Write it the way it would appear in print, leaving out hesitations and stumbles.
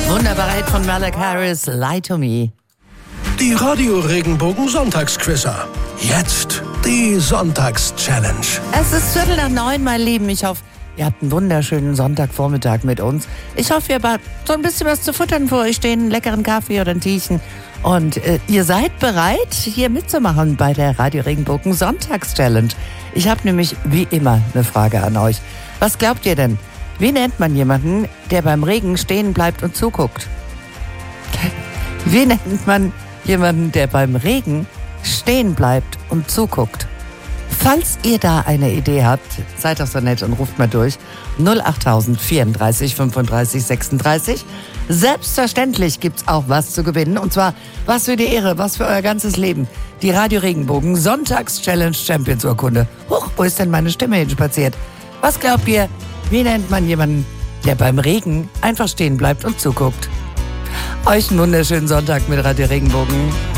Wunderbarer Hit von Malek Harris, Lie to Me. Die Radio Regenbogen Sonntagsquizzer. Jetzt die Sonntags-Challenge. Es ist 8:45, meine Lieben. Ich hoffe, ihr habt einen wunderschönen Sonntagvormittag mit uns. Ich hoffe, ihr habt so ein bisschen was zu futtern vor euch stehen, einen leckeren Kaffee oder ein Tierchen. Und ihr seid bereit, hier mitzumachen bei der Radio Regenbogen Sonntags-Challenge. Ich habe nämlich wie immer eine Frage an euch. Was glaubt ihr denn? Wie nennt man jemanden, der beim Regen stehen bleibt und zuguckt? Wie nennt man jemanden, der beim Regen stehen bleibt und zuguckt? Falls ihr da eine Idee habt, seid doch so nett und ruft mal durch. 08000 34 35 36. Selbstverständlich gibt's auch was zu gewinnen. Und zwar was für die Ehre, was für euer ganzes Leben. Die Radio Regenbogen Sonntags-Challenge Champions Urkunde. Huch, wo ist denn meine Stimme hinspaziert? Was glaubt ihr? Wie nennt man jemanden, der beim Regen einfach stehen bleibt und zuguckt? Euch einen wunderschönen Sonntag mit Radio Regenbogen.